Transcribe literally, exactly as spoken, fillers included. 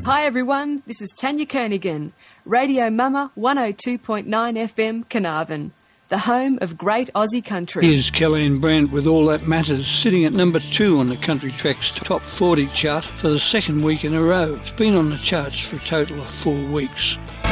Hi everyone, this is Tanya Kernigan, Radio Mama one oh two point nine F M Carnarvon, the home of great Aussie country. Here's Kellyanne Brandt with All That Matters, sitting at number two on the Country Tracks Top forty chart for the second week in a row. It's been on the charts for a total of four weeks.